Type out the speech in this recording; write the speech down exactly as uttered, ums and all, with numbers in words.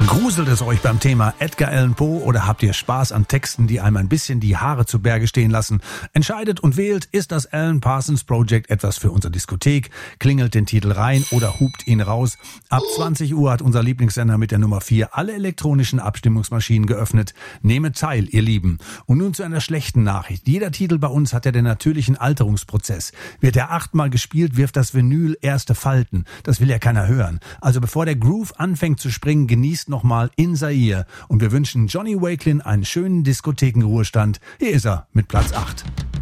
Gruselt es euch beim Thema Edgar Allan Poe oder habt ihr Spaß an Texten, die einem ein bisschen die Haare zu Berge stehen lassen? Entscheidet und wählt, ist das Alan Parsons Project etwas für unsere Diskothek? Klingelt den Titel rein oder hupt ihn raus? Ab zwanzig Uhr hat unser Lieblingssender mit der Nummer vier alle elektronischen Abstimmungsmaschinen geöffnet. Nehmet teil, ihr Lieben. Und nun zu einer schlechten Nachricht. Jeder Titel bei uns hat ja den natürlichen Alterungsprozess. Wird er achtmal gespielt, wirft das Vinyl erste Falten. Das will ja keiner hören. Also bevor der Groove anfängt zu springen, genießt nochmal In Zaire. Und wir wünschen Johnny Wakelin einen schönen Diskothekenruhestand. Hier ist er mit Platz acht.